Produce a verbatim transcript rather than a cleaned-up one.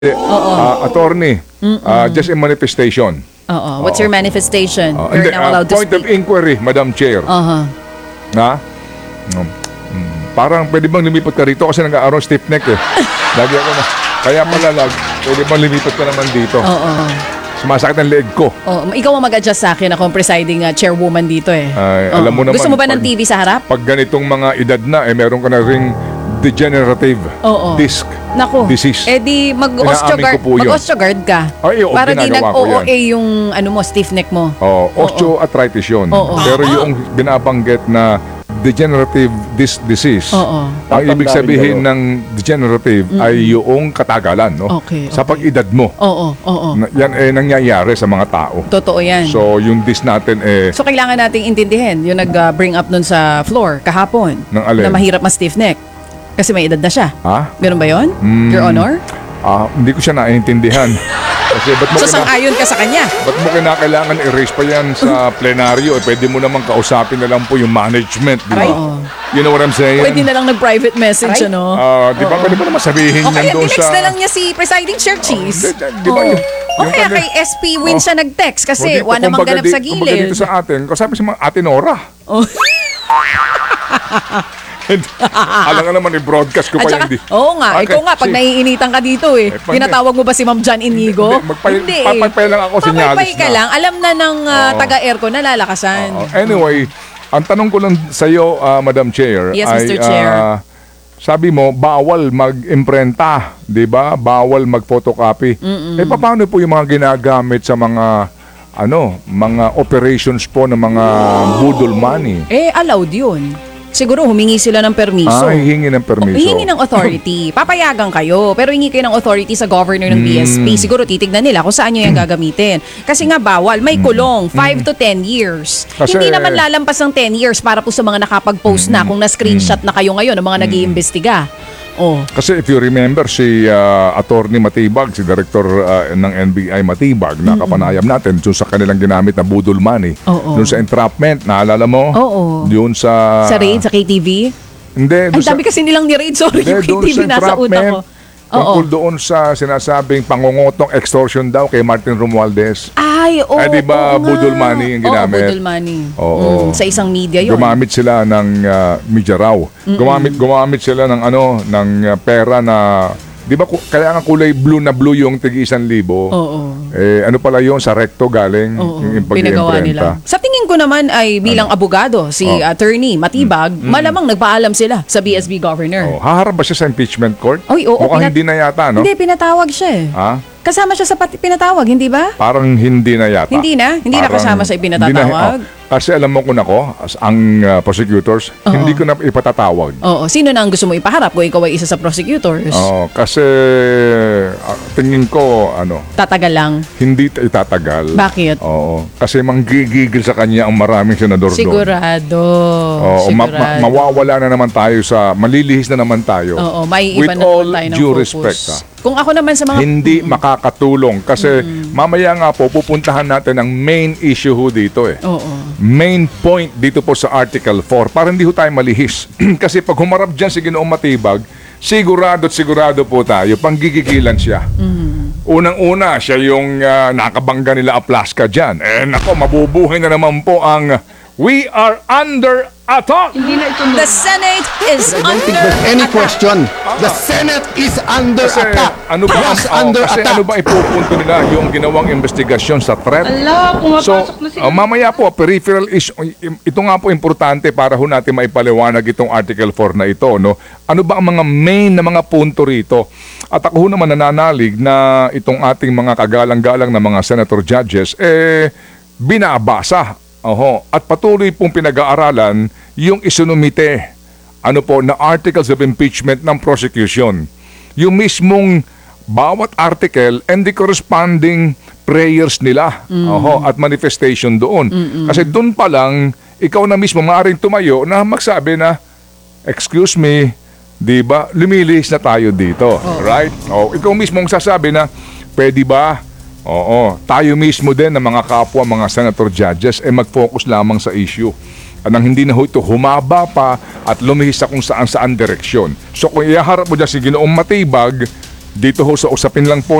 Oo. Uh, attorney, uh, just a manifestation. Oo. What's your manifestation? Uh, You're hindi, now uh, allowed to point of speak. inquiry, Madam Chair. Uh-huh. Na? Um, mm, parang pwede bang lumipat ka rito kasi nag-aaroon stiff neck eh. Lagi ako na. Kaya pala lag, pwede bang lumipat ka naman dito? Oo. Sumasakit ang leg ko. Oh, ikaw ang mag-adjust sa akin. Ako ang presiding uh, chairwoman dito eh. Ay, Oo. alam mo naman, Gusto mo ba ng pag- T V sa harap? Pag ganitong mga edad na, eh meron ka na ring degenerative Oo. disc Naku. disease. Eh di Inaamin mag-osteoguard ko po yun. mag-osteoguard ka. Ay, oo, para di ginagawa ko nag-O O A yung ano mo, stiff neck mo. Oh, osteoarthritis yun. Oo. Pero yung binabanggit na degenerative disc disease, Oo. ang ibig sabihin ng degenerative ay yung katagalan, no? Okay, Sa pag-edad mo. Oo, oo. Na- Yan eh nangyayari sa mga tao. Totoo yan. So, So, yung disc natin eh kailangan nating intindihin yung nag-bring up nun sa floor kahapon Ng alin? na mahirap ma-stiff neck. Kasi may edad na siya. ha? Ganun ba yun? Mm. Your Honor? Ah, hindi ko siya naiintindihan. Kasi ba't mo, So, kina- sang-ayon ka sa kanya? ba't mo kinakailangan i-raise pa yan sa plenaryo? Eh, pwede mo naman kausapin na lang po yung management, di ba? Oo. You know what I'm saying? Pwede na lang nag-private message, ano? Ah, di ba pwede mo naman sabihin Okay, yan doon tinext sa... na lang niya si Presiding Chair Cheese. di- di- di ba Oo. yun- O yung kaya kanya- kay S P Win Oh. siya nag-text kasi O, dito, wala namang kumbaga ganap di- sa kumbaga gilid. dito sa atin, kasabi sa mga Ate Nora. Oh. Alam nga naman, i-broadcast ko At pa saka, hindi. oo nga, Okay, ikaw nga, pag si- naiinitan ka dito eh. Eh, pag- Tinatawag mo ba si Ma'am Jan Inigo? Hindi, magpay- papaypay lang ako, sinyalis Papaypay ka na. lang. Alam na ng uh, Oo. taga-aircon na lalakasan. Oh, anyway, ang tanong ko lang sa iyo, ah, Madam Chair, Yes, ay Mister Chair. ah, sabi mo, bawal mag-imprenta, di ba? Bawal mag-photocopy. Eh, paano po yung mga ginagamit sa mga, ano, mga operations po ng mga budol money? Eh, allowed yun. Siguro humingi sila ng permiso. Ah, hihingi ng permiso. Hihingi ng authority. Papayagan kayo. Pero hingi kayo ng authority sa governor ng B S Hmm. P. Siguro titignan nila kung saan nyo yung gagamitin. Kasi nga bawal. May kulong. five to ten years. Hmm. Kasi- Hindi naman lalampas ng ten years para po sa mga nakapag-post na kung na-screenshot na kayo ngayon ng mga nag-iimbestiga. Oh. Kasi if you remember, si uh, Attorney Matibag, si Director uh, ng N B I Matibag, nakapanayam natin doon sa kanilang ginamit na budol money. Oo. Doon sa entrapment, naalala mo? Oo. Doon sa... Sa raid, sa K T V? Hindi, Ang doon sa... dami kasi nilang ni-raid. Sorry, Hindi, yung K doon T V sa nasa utak ko. entrapment. Tungkol doon sa sinasabing pangungutong extortion daw kay Martin Romualdez. Ay, oo. Eh, di ba, oo nga. budol money yung ginamit? Oo, budol money. Oo. Mm, sa isang media yun. Gumamit sila ng uh, media raw. Gumamit gumamit sila ng ano, ng uh, pera na, di ba, ku- kaya nga kulay blue na blue yung tigi isang libo. Oo. Eh, ano pala yun, sa recto galing Oo, yung pinagawa pag-iimprenta. nila. Sa tingin ko naman ay bilang abogado, si Oh. attorney Matibag, malamang nagpaalam sila sa B S B governor. Oh, haharap ba siya sa impeachment court? Oy, oo, Mukhang pinat- hindi na yata, no? Hindi, pinatawag siya eh. Ha? Kasama siya sa pati- pinatawag, hindi ba? Parang hindi na yata. Hindi na? Hindi na Parang- kasama sa ipinatatawag? hindi na- oh, kasi alam mo kung ako, as ang uh, prosecutors, Oo. hindi ko na ipatatawag. Oo, sino na ang gusto mo ipaharap kung ikaw ay isa sa prosecutors? Oh, kasi ah, tingin ko, ano, Tatagal lang. hindi ta- itatagal. Bakit? Oo. Kasi manggigigil sa kanya ang maraming senador doon. Sigurado. Oo, ma- Sigurado. ma- mawawala na naman tayo sa, malilihis na naman tayo. Oo, may With iba na all naman tayo ng due focus. respect, ha. Kung ako naman sa mga... Hindi makakatulong kasi mamaya nga po pupuntahan natin ang main issue ho dito eh. Oo. Main point dito po sa Article four para hindi ho tayo malihis. Kasi pag humarap dyan si Ginoong Matibag, sigurado at sigurado po tayo, panggigigilan siya. Unang-una, siya yung uh, nakabangga nila Aplaska dyan. Eh nako, mabubuhay na naman po ang we are under attack! The Senate is I don't think under there's any attack. question. The Senate is under Kasi attack. ano ba ang Yes, oh, under kasi attack. ano ba ipupunto nila yung ginawang investigasyon sa threat? Ala, So, pumapasok na sila. uh, mamaya po, peripheral issue, ito nga po importante para ho natin maipaliwanag itong Article four na ito. No? Ano ba ang mga main na mga punto rito? At ako ho naman nananalig na itong ating mga kagalang-galang na mga senator judges, eh, binabasa. Oho. At patuloy pong pinag-aaralan yung isunumite ano po, na articles of impeachment ng prosecution. Yung mismong bawat article and the corresponding prayers nila oho, at manifestation doon. Kasi doon pa lang, ikaw na mismo maaaring tumayo na magsabi na, excuse me, di ba, lumilihis na tayo dito. Right? O, ikaw mismo ang sasabi na, pwede ba? Oo, tayo mismo din ng mga kapwa, mga senator judges, eh mag-focus lamang sa issue. Anang hindi na ho ito humaba pa at lumihis sa kung saan-saan direksyon. So kung iharap mo dyan si Ginoong Matibag, dito ho sa usapin lang po